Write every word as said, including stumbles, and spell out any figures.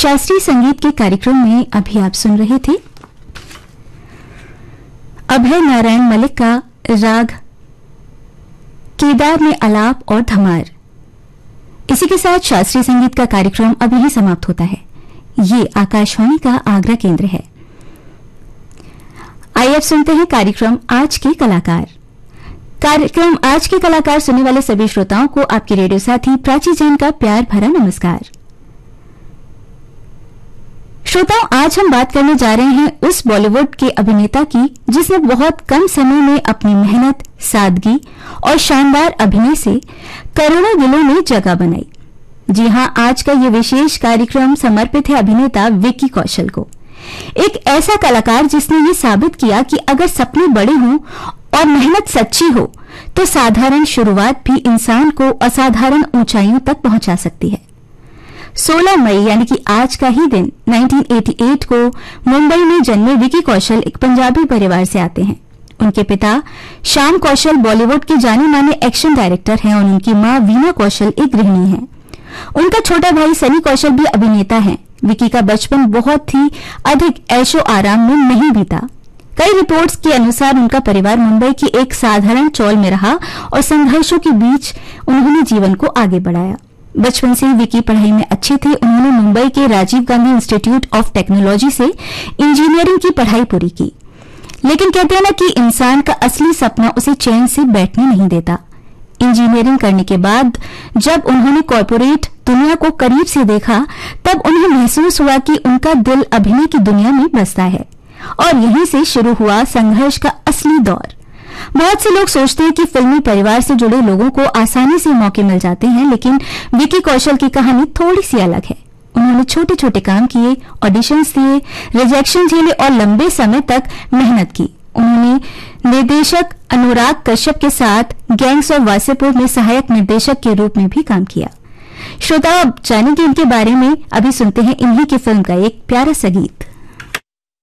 शास्त्रीय संगीत के कार्यक्रम में अभी आप सुन रहे थे अभय नारायण मलिक का राग केदार में अलाप और धमार। इसी के साथ शास्त्रीय संगीत का कार्यक्रम अभी ही समाप्त होता है। ये आकाशवाणी का आगरा केंद्र है। आइए अब सुनते हैं कार्यक्रम आज के कलाकार। कार्यक्रम आज के कलाकार सुनने वाले सभी श्रोताओं को आपके रेडियो साथी प्राची जैन का प्यार भरा नमस्कार। श्रोताओं, आज हम बात करने जा रहे हैं उस बॉलीवुड के अभिनेता की जिसने बहुत कम समय में अपनी मेहनत, सादगी और शानदार अभिनय से करोड़ों दिलों में जगह बनाई। जी हां, आज का ये विशेष कार्यक्रम समर्पित है अभिनेता विक्की कौशल को। एक ऐसा कलाकार जिसने ये साबित किया कि अगर सपने बड़े हों और मेहनत सच्ची हो तो साधारण शुरुआत भी इंसान को असाधारण ऊंचाइयों तक पहुंचा सकती है। सोलह मई यानी कि आज का ही दिन उन्नीस सौ अट्ठासी को मुंबई में जन्मे विक्की कौशल एक पंजाबी परिवार से आते हैं। उनके पिता श्याम कौशल बॉलीवुड के जाने माने एक्शन डायरेक्टर हैं और उनकी मां वीना कौशल एक गृहिणी हैं। उनका छोटा भाई सनी कौशल भी अभिनेता है। विक्की का बचपन बहुत ही अधिक ऐशो आराम में नहीं बीता। कई रिपोर्ट्स के अनुसार उनका परिवार मुंबई की एक साधारण चौल में रहा और संघर्षों के बीच उन्होंने जीवन को आगे बढ़ाया। बचपन से ही विक्की पढ़ाई में अच्छे थे। उन्होंने मुंबई के Rajiv Gandhi institute of technology से इंजीनियरिंग की पढ़ाई पूरी की। लेकिन कहते हैं ना कि इंसान का असली सपना उसे चैन से बैठने नहीं देता। इंजीनियरिंग करने के बाद जब उन्होंने कॉर्पोरेट दुनिया को करीब से देखा तब उन्हें महसूस हुआ कि उनका दिल अभिनय की दुनिया में बसता है और यहीं से शुरू हुआ संघर्ष का असली दौर। बहुत से लोग सोचते हैं कि फिल्मी परिवार से जुड़े लोगों को आसानी से मौके मिल जाते हैं, लेकिन विक्की कौशल की कहानी थोड़ी सी अलग है। उन्होंने छोटे छोटे काम किए, ऑडिशंस दिए, रिजेक्शन झेले और लंबे समय तक मेहनत की। उन्होंने निर्देशक अनुराग कश्यप के साथ गैंग्स ऑफ वासेपुर में सहायक निर्देशक के रूप में भी काम किया। श्रोताओं, अब जानेंगे इनके बारे में। अभी सुनते हैं इन्हीं की फिल्म का एक प्यारा सा गीत।